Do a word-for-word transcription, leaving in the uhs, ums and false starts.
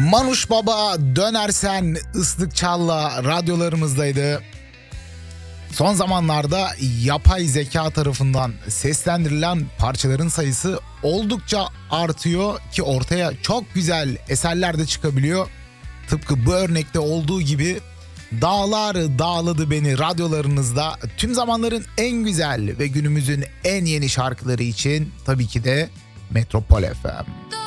Manuş Baba Dönersen Islık Çal'la radyolarımızdaydı. Son zamanlarda yapay zeka tarafından seslendirilen parçaların sayısı oldukça artıyor ki ortaya çok güzel eserler de çıkabiliyor. Tıpkı bu örnekte olduğu gibi Dağlar Dağladı Beni radyolarınızda tüm zamanların en güzel ve günümüzün en yeni şarkıları için tabii ki de Metropol F M.